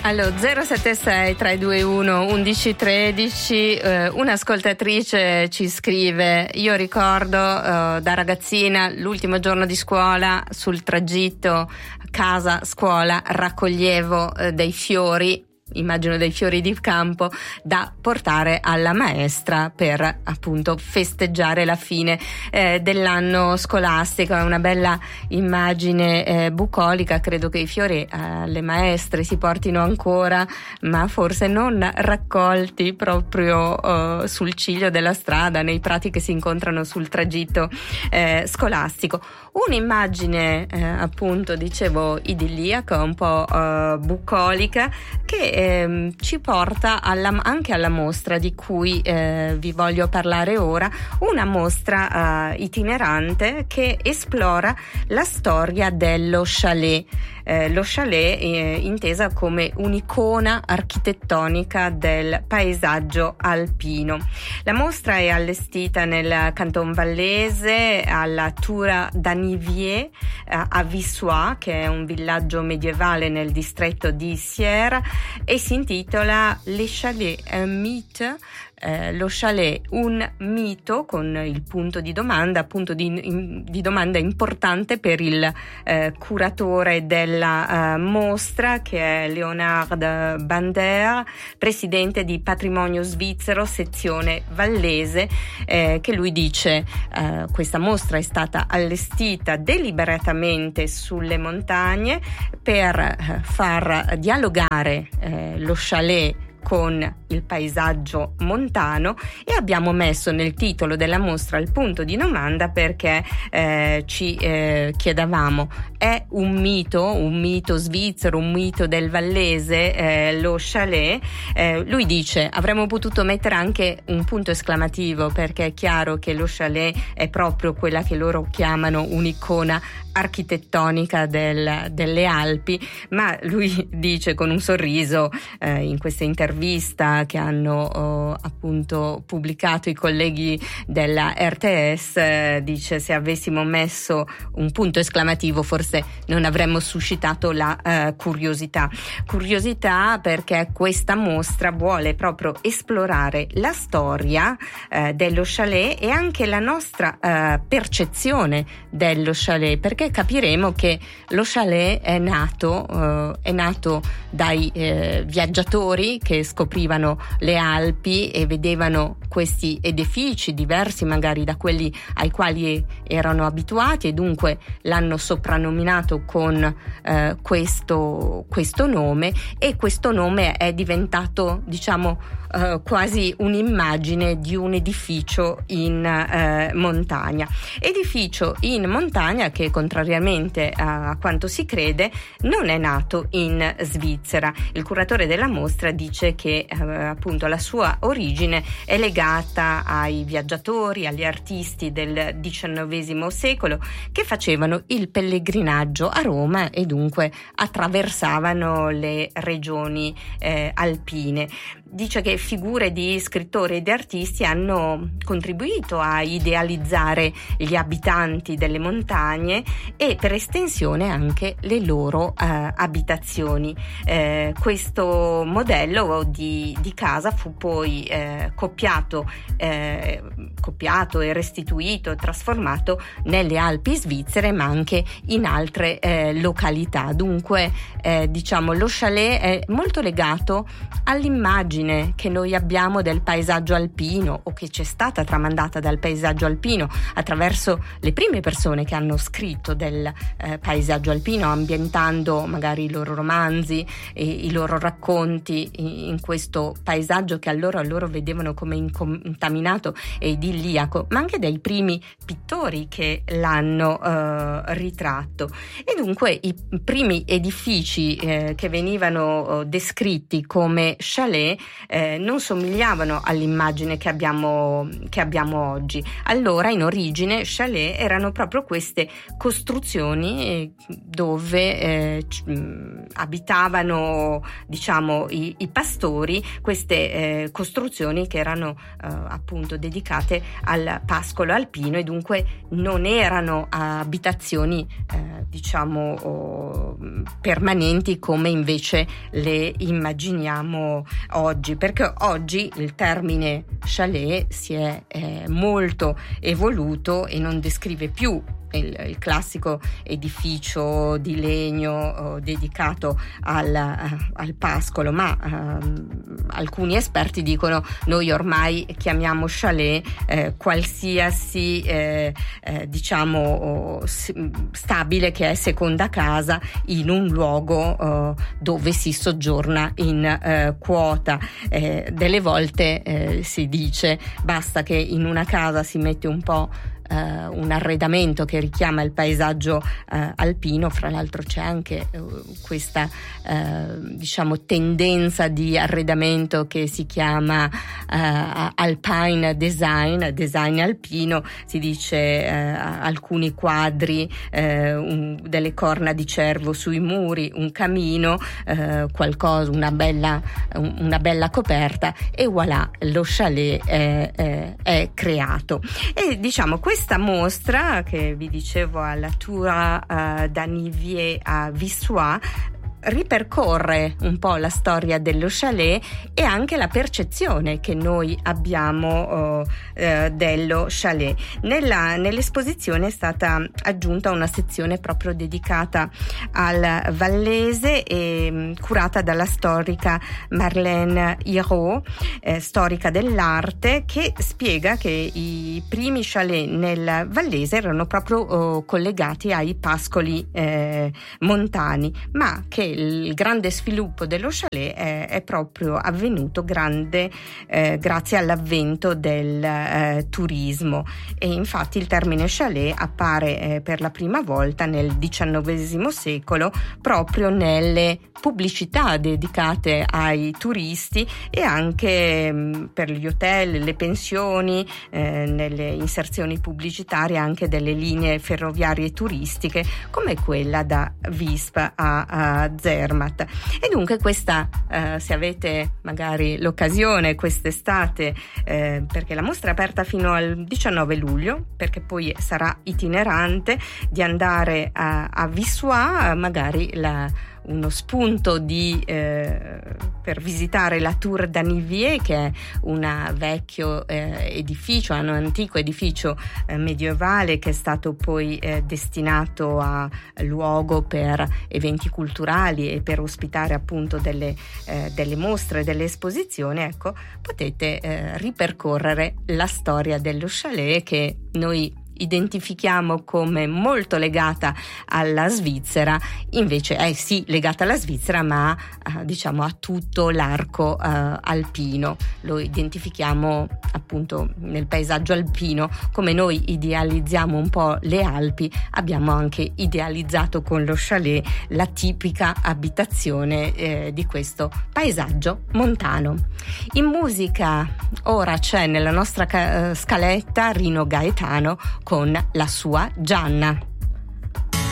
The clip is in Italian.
Allo 076 321 1113 un'ascoltatrice ci scrive: io ricordo da ragazzina l'ultimo giorno di scuola, sul tragitto casa-scuola raccoglievo dei fiori, immagino dei fiori di campo, da portare alla maestra per appunto festeggiare la fine dell'anno scolastico. È una bella immagine bucolica. Credo che i fiori alle maestre si portino ancora, ma forse non raccolti proprio sul ciglio della strada, nei prati che si incontrano sul tragitto scolastico. Un'immagine appunto, dicevo, idilliaca, un po' bucolica, che ci porta anche alla mostra di cui vi voglio parlare ora, una mostra itinerante che esplora la storia dello chalet. Lo chalet intesa come un'icona architettonica del paesaggio alpino. La mostra è allestita nel Canton Vallese, alla Tour d'Anivier, a Vissois, che è un villaggio medievale nel distretto di Sierre, e si intitola Les Chalets, un mythe. Lo chalet, un mito, con il punto di domanda importante per il curatore della mostra, che è Leonard Bander, presidente di Patrimonio Svizzero sezione Vallese, che lui dice questa mostra è stata allestita deliberatamente sulle montagne per far dialogare lo chalet con il paesaggio montano, e abbiamo messo nel titolo della mostra il punto di domanda perché ci chiedevamo: è un mito svizzero, un mito del Vallese, lo chalet? Lui dice: avremmo potuto mettere anche un punto esclamativo, perché è chiaro che lo chalet è proprio quella che loro chiamano un'icona architettonica delle Alpi, ma lui dice con un sorriso, in questa intervista che hanno appunto pubblicato i colleghi della RTS, dice: se avessimo messo un punto esclamativo forse non avremmo suscitato la curiosità, perché questa mostra vuole proprio esplorare la storia dello chalet e anche la nostra percezione dello chalet, perché capiremo che lo chalet è nato dai viaggiatori che scoprivano le Alpi e vedevano questi edifici diversi magari da quelli ai quali erano abituati, e dunque l'hanno soprannominato con questo nome, e questo nome è diventato, diciamo, quasi un'immagine di un edificio in montagna. Edificio in montagna che, contrariamente a quanto si crede, non è nato in Svizzera. Il curatore della mostra dice che appunto la sua origine è legata ai viaggiatori, agli artisti del XIX secolo che facevano il pellegrinaggio a Roma e dunque attraversavano le regioni alpine. Dice che figure di scrittori e di artisti hanno contribuito a idealizzare gli abitanti delle montagne e per estensione anche le loro abitazioni. Questo modello di casa fu poi copiato e restituito, trasformato nelle Alpi svizzere, ma anche in altre località. Dunque diciamo lo chalet è molto legato all'immagine che noi abbiamo del paesaggio alpino, o che c'è stata tramandata dal paesaggio alpino attraverso le prime persone che hanno scritto del paesaggio alpino, ambientando magari i loro romanzi e i loro racconti in questo paesaggio che allora loro vedevano come incontaminato e idilliaco, ma anche dai primi pittori che l'hanno ritratto. E dunque i primi edifici che venivano descritti come chalet non somigliavano all'immagine che abbiamo oggi. Allora, in origine, chalet erano proprio queste costruzioni dove abitavano, diciamo, i pastori queste costruzioni che erano appunto dedicate al pascolo alpino, e dunque non erano abitazioni permanenti come invece le immaginiamo oggi, perché oggi il termine chalet si è molto evoluto e non descrive più il classico edificio di legno dedicato al pascolo, ma alcuni esperti dicono: noi ormai chiamiamo chalet qualsiasi stabile che è seconda casa in un luogo dove si soggiorna in quota. Delle volte si dice basta che in una casa si mette un po' un arredamento che richiama il paesaggio alpino. Fra l'altro c'è anche questa tendenza di arredamento che si chiama alpine design alpino. Si dice alcuni quadri, delle corna di cervo sui muri, un camino, una bella coperta, e voilà, lo chalet è creato. E questa mostra che vi dicevo alla Tour d'Anniviers a Vissois ripercorre un po' la storia dello chalet e anche la percezione che noi abbiamo dello chalet. Nell'esposizione è stata aggiunta una sezione proprio dedicata al vallese e curata dalla storica Marlène Hirault, storica dell'arte, che spiega che i primi chalet nel vallese erano proprio collegati ai pascoli montani, ma che il grande sviluppo dello chalet è proprio avvenuto grazie all'avvento del turismo, e infatti il termine chalet appare per la prima volta nel XIX secolo proprio nelle pubblicità dedicate ai turisti e anche per gli hotel, le pensioni, nelle inserzioni pubblicitarie anche delle linee ferroviarie turistiche come quella da Visp a Zermatt. E dunque questa, se avete magari l'occasione quest'estate, perché la mostra è aperta fino al 19 luglio, perché poi sarà itinerante, di andare a Vissois, magari uno spunto per visitare la Tour d'Anniviers, che è un vecchio edificio, un antico edificio medievale che è stato poi destinato a luogo per eventi culturali e per ospitare appunto delle mostre, delle esposizioni. Ecco, potete ripercorrere la storia dello chalet, che noi identifichiamo come molto legata alla Svizzera. Invece è sì legata alla Svizzera, ma a tutto l'arco alpino. Lo identifichiamo appunto nel paesaggio alpino, come noi idealizziamo un po' le Alpi. Abbiamo anche idealizzato con lo chalet la tipica abitazione di questo paesaggio montano. In musica ora c'è nella nostra scaletta Rino Gaetano con la sua Gianna.